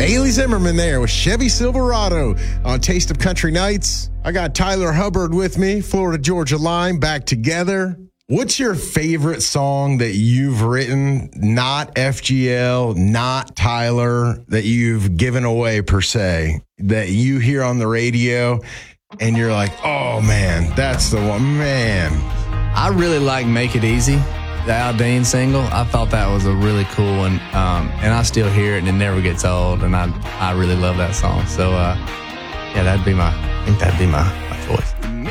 Bailey Zimmerman there with Chevy Silverado on Taste of Country Nights. I got Tyler Hubbard with me, Florida Georgia Line, back together. What's your favorite song that you've written, not FGL, not Tyler, that you've given away per se, that you hear on the radio and you're like, oh man, that's the one, man. I really like Make It Easy, the Aldean single. I thought that was a really cool one, and I still hear it and it never gets old, and I really love that song. So, yeah, that'd be my